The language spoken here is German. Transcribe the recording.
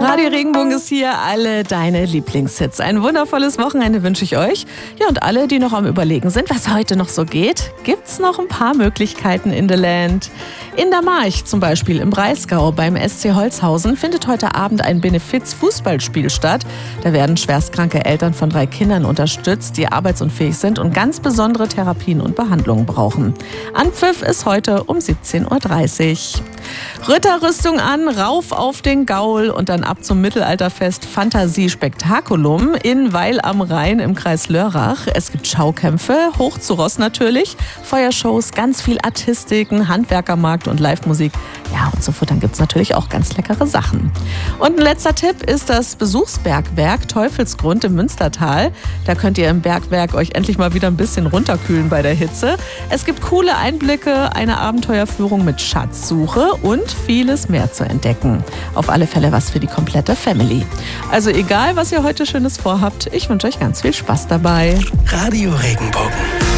Radio Regenbogen ist hier, alle deine Lieblingshits. Ein wundervolles Wochenende wünsche ich euch. Ja, und alle, die noch am Überlegen sind, was heute noch so geht, gibt's noch ein paar Möglichkeiten in the Land. In der March zum Beispiel im Breisgau beim SC Holzhausen findet heute Abend ein Benefiz-Fußballspiel statt. Da werden schwerstkranke Eltern von 3 Kindern unterstützt, die arbeitsunfähig sind und ganz besondere Therapien und Behandlungen brauchen. Anpfiff ist heute um 17:30 Uhr. Ritterrüstung an, rauf auf den Gaul und dann ab zum Mittelalterfest Fantasie-Spektakulum in Weil am Rhein im Kreis Lörrach. Es gibt Schaukämpfe, hoch zu Ross natürlich, Feuershows, ganz viel Artistiken, Handwerkermarkt und Live-Musik. Ja, und zu futtern gibt's natürlich auch ganz leckere Sachen. Und ein letzter Tipp ist das Besuchsbergwerk Teufelsgrund im Münstertal. Da könnt ihr im Bergwerk euch endlich mal wieder ein bisschen runterkühlen bei der Hitze. Es gibt coole Einblicke, eine Abenteuerführung mit Schatzsuche und vieles mehr zu entdecken. Auf alle Fälle was für die komplette Family. Also egal, was ihr heute Schönes vorhabt, ich wünsche euch ganz viel Spaß dabei. Radio Regenbogen.